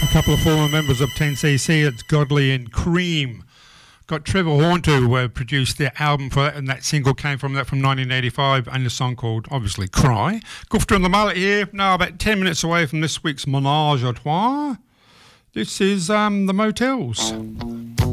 couple of former members of 10cc. It's Godley and Cream. Got Trevor Horn to produce their album for that, and that single came from that from 1985, and the song called, obviously, Cry. Goofter and the Mullet here, now about 10 minutes away from this week's Menage a Trois. This is The Motels.